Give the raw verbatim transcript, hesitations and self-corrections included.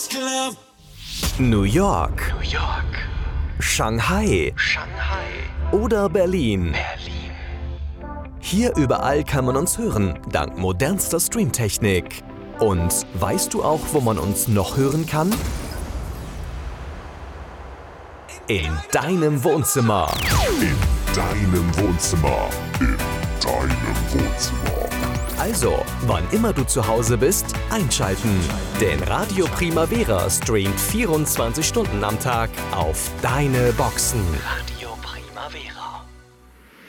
New York, New York, Shanghai Shanghai, oder Berlin. Berlin. Hier überall kann man uns hören, dank modernster Streamtechnik. Und weißt du auch, wo man uns noch hören kann? In deinem Wohnzimmer. In deinem Wohnzimmer. In deinem Wohnzimmer. Also, wann immer du zu Hause bist, einschalten. Denn Radio Primavera streamt vierundzwanzig Stunden am Tag auf deine Boxen.